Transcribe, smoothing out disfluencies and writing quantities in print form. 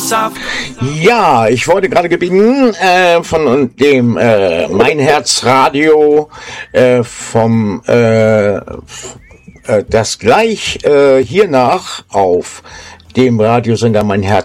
Ja, ich wurde gerade gebeten von dem Mein Herz Radio vom das gleich hiernach auf dem Radiosender Mein Herz